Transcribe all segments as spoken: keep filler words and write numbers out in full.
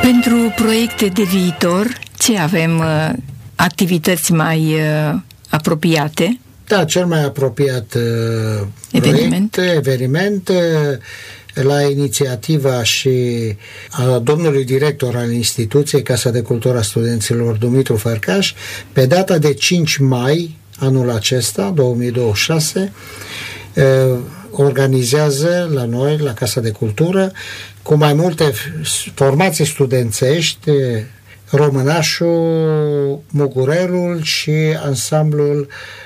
Pentru proiecte de viitor, ce avem uh, activități mai uh, apropiate? Da, cel mai apropiat uh, eveniment. proiect, eveniment uh, la inițiativa și a domnului director al instituției Casa de Cultură a Studenților, Dumitru Farcaș, pe data de cinci mai anul acesta, două mii douăzeci și șase, uh, organizează la noi, la Casa de Cultură, cu mai multe formații studențești, Românașul, Mugurelul și ansamblul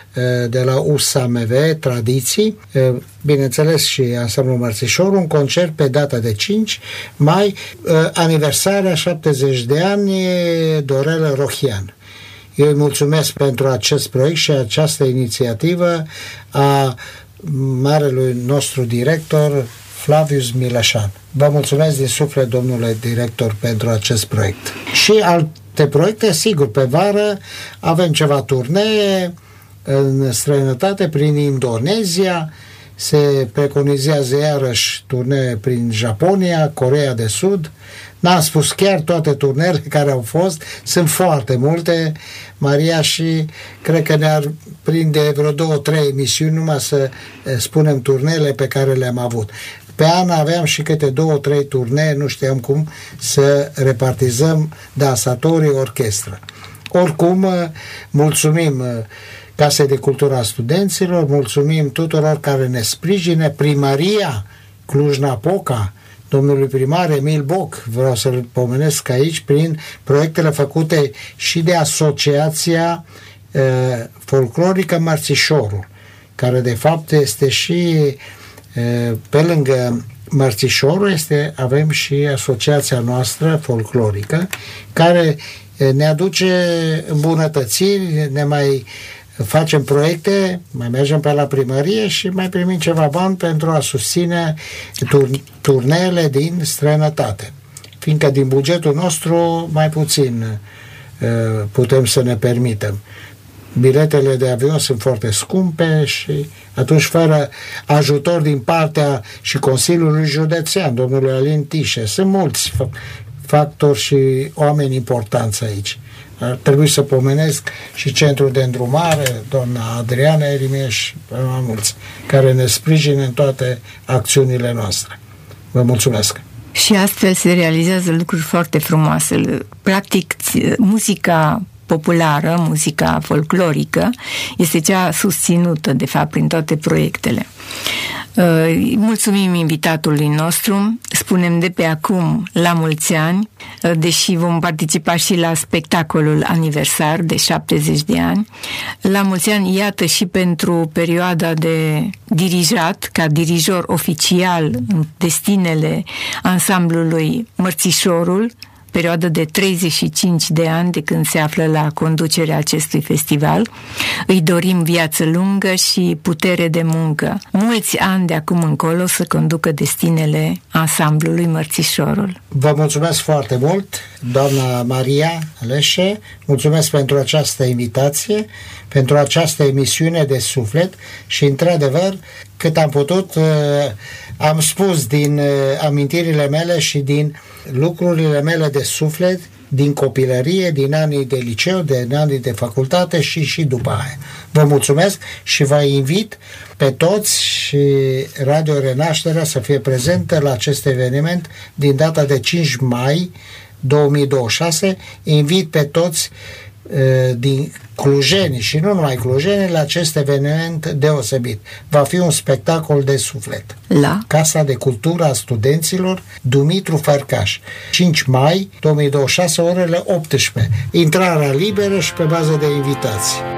de la U S A M V, Tradiții, bineînțeles și ansamblul Mărțișorul, un concert pe data de cinci mai, aniversarea șaptezeci de ani Dorel Rohian. Eu îi mulțumesc pentru acest proiect și această inițiativă a marelui nostru director Flavius Mileșan. Vă mulțumesc din suflet, domnule director, pentru acest proiect. Și alte proiecte, sigur, pe vară avem ceva turnee în străinătate, prin Indonezia, se preconizează iarăși turnee prin Japonia, Coreea de Sud. N-am spus chiar toate turneele care au fost, sunt foarte multe, Maria, și cred că ne-ar prinde vreo două, trei emisiuni numai să spunem turneele pe care le-am avut. Pe an aveam și câte două, trei turnee, nu știam cum să repartizăm dansatorii, orchestră. Oricum, mulțumim Casei de Cultură a Studenților, mulțumim tuturor care ne sprijine, Primăria Cluj-Napoca, domnului primar Emil Boc, vreau să-l pomenesc aici, prin proiectele făcute și de Asociația uh, Folclorică Mărțișorul, care de fapt este și uh, pe lângă Mărțișorul, este, avem și asociația noastră folclorică, care ne aduce îmbunătățiri, ne mai facem proiecte, mai mergem pe la primărie și mai primim ceva bani pentru a susține tur- turneele din străinătate. Fiindcă din bugetul nostru mai puțin uh, putem să ne permitem. Biletele de avion sunt foarte scumpe și atunci fără ajutor din partea și Consiliului Județean, domnului Alin Tișe, sunt mulți factori și oameni importanți aici. Ar trebui să pomenesc și Centrul de Îndrumare, doamna Adriana Erimieș, mai mulți, care ne sprijină în toate acțiunile noastre. Vă mulțumesc! Și astfel se realizează lucruri foarte frumoase. Practic, muzica populară, muzica folclorică, este cea susținută, de fapt, prin toate proiectele. Mulțumim invitatului nostru, spunem de pe acum la mulți ani, deși vom participa și la spectacolul aniversar de șaptezeci de ani. La mulți ani, iată, și pentru perioada de dirijat, ca dirijor oficial în destinele ansamblului Mărțișorul, perioadă de treizeci și cinci de ani de când se află la conducerea acestui festival. Îi dorim viață lungă și putere de muncă. Mulți ani de acum încolo să conducă destinele ansamblului Mărțișorul. Vă mulțumesc foarte mult, doamna Maria Leșe, mulțumesc pentru această invitație, pentru această emisiune de suflet și, într-adevăr, cât am putut, am spus din amintirile mele și din lucrurile mele de suflet, din copilărie, din anii de liceu, din anii de facultate și și după aia. Vă mulțumesc și vă invit pe toți și Radio Renașterea să fie prezentă la acest eveniment din data de cinci mai două mii douăzeci și șase. Invit pe toți din clujenii și nu numai clujenii la acest eveniment deosebit. Va fi un spectacol de suflet. La Casa de Cultură a Studenților Dumitru Farcaș, cinci mai două mii douăzeci și șase, orele optsprezece. Intrarea liberă și pe bază de invitații.